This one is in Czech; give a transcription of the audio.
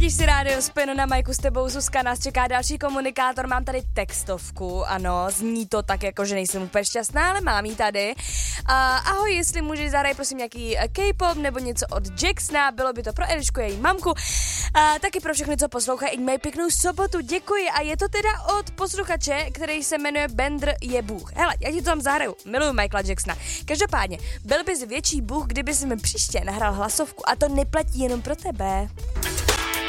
Ladíš si rádio Spin na Majku, s tebou Zuzka, nás čeká další komunikátor, mám tady textovku, ano, zní to tak jako, že nejsem úplně šťastná, ale mám ji tady. Ahoj, jestli můžeš zahraj prosím nějaký K-pop nebo něco od Jacksona, bylo by to pro Elišku, její mamku, taky pro všechny, co poslouchají, i mají pěknou sobotu, děkuji a je to teda od posluchače, který se jmenuje Bender je Bůh. Hele, já ti to tam zahraju, miluju Michaela Jacksona. Každopádně, byl bys větší Bůh, kdybys mi příště nahrál hlasovku a to neplatí jenom pro tebe.